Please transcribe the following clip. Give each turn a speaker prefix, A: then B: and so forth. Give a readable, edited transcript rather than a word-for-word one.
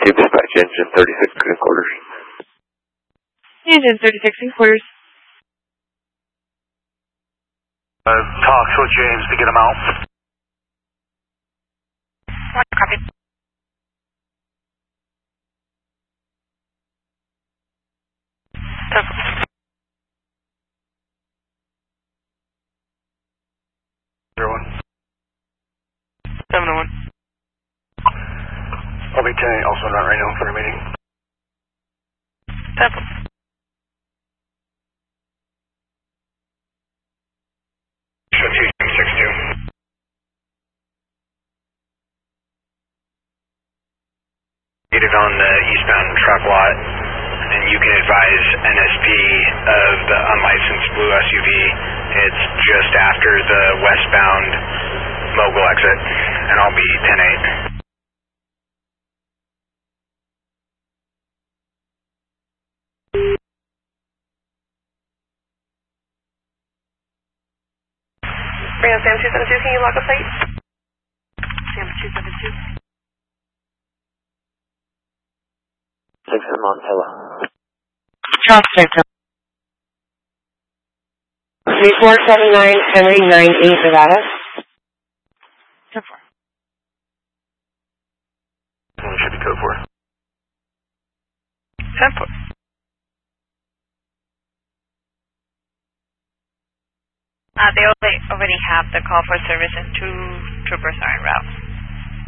A: Tube dispatch, engine 36 and quarters.
B: Engine 36 and quarters.
C: Talks with James to get him out.
D: Copy.
C: Everyone.
D: 701.
C: I'll be 10, also not right now for a meeting.
D: Temple.
C: Show 262. Get it on the eastbound truck lot, and you can advise NSP of the unlicensed blue SUV. It's just after the westbound Mogul exit, and I'll be 10-8.
D: Rio Sam 272, can you log a plate? Sam 272.
A: 6 in Montella.
B: Charles Victor. 3479 Henry 98 Nevada. 10-4.
C: Should be code 4.
D: 10-4. They already have the call for service and 2 troopers are en route.